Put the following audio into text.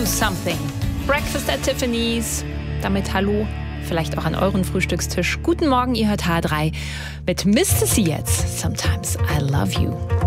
do something. Breakfast at Tiffany's. Damit hallo, vielleicht auch an euren Frühstückstisch. Guten Morgen, ihr hört H3 mit Mr. C jetzt. Sometimes I love you.